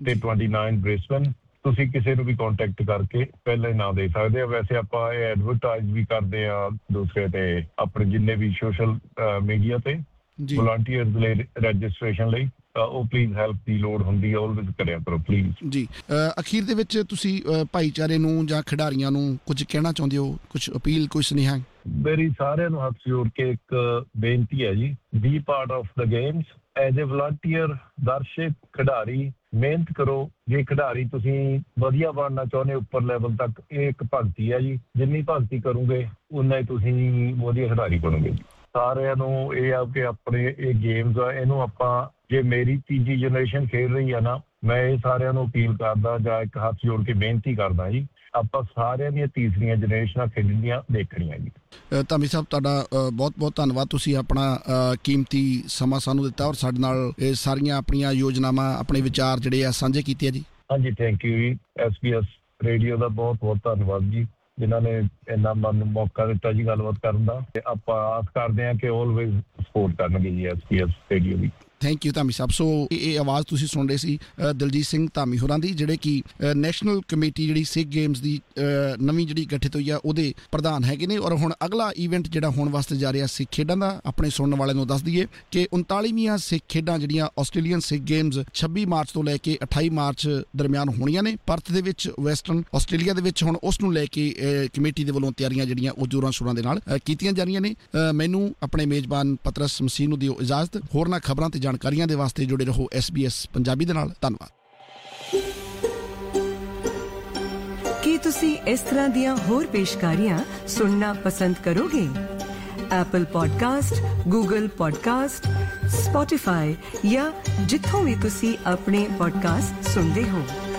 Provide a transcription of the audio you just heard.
ਤੇ 29 ਬ੍ਰਿਸਬਨ। ਤੁਸੀਂ ਕਿਸੇ ਨੂੰ ਵੀ ਕੰਟੈਕਟ ਕਰਕੇ ਪਹਿਲਾਂ ਹੀ ਨਾਂ ਦੇ ਸਕਦੇ ਆ। ਵੈਸੇ ਆਪਾਂ ਇਹ ਐਡਵਰਟਾਈਜ਼ ਵੀ ਕਰਦੇ ਆ ਦੂਸਰੇ ਤੇ ਆਪਣੇ ਜਿੰਨੇ ਵੀ ਸੋਸ਼ਲ ਮੀਡੀਆ ਤੇ ਵਲੰਟੀਅਰਸ ਲਈ ਰਜਿਸਟ੍ਰੇਸ਼ਨ ਲਈ। ਉਹ ਪਲੀਜ਼ ਹੈਲਪ ਦੀ ਲੋੜ ਹੁੰਦੀ ਹੈ, ਆਲਵੇਜ਼ ਕਰਿਆ ਕਰੋ ਪਲੀਜ਼ ਜੀ। ਅਖੀਰ ਦੇ ਵਿੱਚ ਤੁਸੀਂ ਭਾਈਚਾਰੇ ਨੂੰ ਜਾਂ ਖਿਡਾਰੀਆਂ ਨੂੰ ਕੁਝ ਕਹਿਣਾ ਚਾਹੁੰਦੇ ਹੋ, ਕੁਝ ਅਪੀਲ, ਕੋਈ ਸੁਨੇਹਾ? ਮੇਰੀ ਸਾਰਿਆਂ ਨੂੰ ਹੱਥ ਜੋੜ ਕੇ ਇੱਕ ਬੇਨਤੀ ਹੈ ਜੀ, B part of the games as a volunteer. ਦਰਸ਼ਕ ਖਿਡਾਰੀ ਮਿਹਨਤ ਕਰੋ। ਜੇ ਖਿਡਾਰੀ ਤੁਸੀਂ ਵਧੀਆ ਬਣਨਾ ਚਾਹੁੰਦੇ ਉੱਪਰ ਲੈਵਲ ਤੱਕ, ਇਹ ਇੱਕ ਭਗਤੀ ਹੈ ਜੀ। ਜਿੰਨੀ ਭਗਤੀ ਕਰੋਗੇ ਉਨਾ ਹੀ ਤੁਸੀਂ ਵਧੀਆ ਖਿਡਾਰੀ ਬਣੋਗੇ। ਸਾਰਿਆਂ ਨੂੰ ਇਹ ਆ ਕਿ ਆਪਣੇ ਇਹ ਗੇਮਸ ਆ, ਇਹਨੂੰ ਆਪਾਂ, ਜੇ ਮੇਰੀ ਤੀਜੀ ਜਨਰੇਸ਼ਨ ਖੇਡ ਰਹੀ ਆ ਨਾ, ਮੈਂ ਇਹ ਸਾਰਿਆਂ ਨੂੰ ਅਪੀਲ ਕਰਦਾ ਜਾਂ ਇੱਕ ਹੱਥ ਜੋੜ ਕੇ ਬੇਨਤੀ ਕਰਦਾ ਜੀ, ਆਪਾਂ ਸਾਰਿਆਂ ਦੀਆਂ ਤੀਸਰੀਆਂ ਜਨਰੇਸ਼ਨਾਂ ਖੇਡਣੀਆਂ ਦੇਖਣੀਆਂ ਜੀ। ਧਾਮੀ ਸਾਹਿਬ, ਤੁਹਾਡਾ ਬਹੁਤ ਬਹੁਤ ਧੰਨਵਾਦ। ਤੁਸੀਂ ਆਪਣਾ ਕੀਮਤੀ ਸਮਾਂ ਸਾਨੂੰ ਦਿੱਤਾ ਔਰ ਸਾਡੇ ਨਾਲ ਇਹ ਸਾਰੀਆਂ ਆਪਣੀਆਂ ਯੋਜਨਾਵਾਂ, ਆਪਣੇ ਵਿਚਾਰ ਜਿਹੜੇ ਆ ਸਾਂਝੇ ਕੀਤੇ ਆ ਜੀ। ਹਾਂਜੀ, ਥੈਂਕ ਯੂ ਜੀ। SBS ਰੇਡੀਓ ਦਾ ਬਹੁਤ ਬਹੁਤ ਧੰਨਵਾਦ ਜੀ, ਜਿਨ੍ਹਾਂ ਨੇ ਇੰਨਾ ਮੈਨੂੰ ਮੌਕਾ ਦਿੱਤਾ ਜੀ ਗੱਲਬਾਤ ਕਰਨ ਦਾ। ਤੇ ਆਪਾਂ ਆਸ ਕਰਦੇ ਹਾਂ ਕਿ ਆਲਵੇਜ਼ ਸਪੋਰਟ ਕਰਨਗੇ ਜੀ SBS radio the. Thank you Dhami ਸਾਹਿਬ। ਸੋ ਇਹ ਆਵਾਜ਼ ਤੁਸੀਂ ਸੁਣ ਰਹੇ ਸੀ ਦਲਜੀਤ ਸਿੰਘ ਧਾਮੀ ਹੋਰਾਂ ਦੀ, ਜਿਹੜੇ ਕਿ ਨੈਸ਼ਨਲ ਕਮੇਟੀ ਜਿਹੜੀ ਸਿੱਖ ਗੇਮਸ ਦੀ ਨਵੀਂ ਜਿਹੜੀ ਗਠਿਤ ਹੋਈ ਆ ਉਹਦੇ ਪ੍ਰਧਾਨ ਹੈਗੇ ਨੇ। ਔਰ ਹੁਣ ਅਗਲਾ ਈਵੈਂਟ ਜਿਹੜਾ ਹੋਣ ਵਾਸਤੇ ਜਾ ਰਿਹਾ ਸਿੱਖ ਖੇਡਾਂ ਦਾ, ਆਪਣੇ ਸੁਣਨ ਵਾਲਿਆਂ ਨੂੰ ਦੱਸ ਦਈਏ ਕਿ 39ਵੀਆਂ ਸਿੱਖ ਖੇਡਾਂ ਜਿਹੜੀਆਂ ਆਸਟ੍ਰੇਲੀਅਨ ਸਿੱਖ ਗੇਮਸ 26 ਮਾਰਚ ਤੋਂ ਲੈ ਕੇ 28 ਮਾਰਚ ਦਰਮਿਆਨ ਹੋਣੀਆਂ ਨੇ ਪਰਥ ਦੇ ਵਿੱਚ, ਵੈਸਟਰਨ ਆਸਟ੍ਰੇਲੀਆ ਦੇ ਵਿੱਚ। ਹੁਣ ਉਸ ਨੂੰ ਲੈ ਕੇ ਕਮੇਟੀ ਦੇ ਵੱਲੋਂ ਤਿਆਰੀਆਂ ਜਿਹੜੀਆਂ ਉਹ ਜ਼ੋਰਾਂ ਸ਼ੋਰਾਂ ਦੇ ਨਾਲ ਕੀਤੀਆਂ ਜਾ ਰਹੀਆਂ ਨੇ। ਮੈਨੂੰ ਆਪਣੇ ਮੇਜ਼ਬਾਨ ਪਤਰਸ ਮਸੀਹ ਨੂੰ ਦਿਓ ਇਜਾਜ਼ਤ। ਹੋਰਨਾਂ ਖਬਰਾਂ ਤੇ ਜਾਣਕਾਰੀਆਂ ਦੇ ਵਾਸਤੇ ਜੁੜੇ ਰਹੋ SBS ਪੰਜਾਬੀ ਦੇ ਨਾਲ। ਧੰਨਵਾਦ। ਕੀ ਤੁਸੀਂ ਇਸ ਤਰ੍ਹਾਂ ਦੀਆਂ ਹੋਰ ਪੇਸ਼ਕਾਰੀਆਂ ਸੁਣਨਾ ਪਸੰਦ ਕਰੋਗੇ? Apple podcast, Google podcast, Spotify ਜਾਂ ਜਿੱਥੋਂ ਵੀ ਤੁਸੀਂ ਆਪਣੇ ਪੋਡਕਾਸਟ ਸੁਣਦੇ ਹੋ।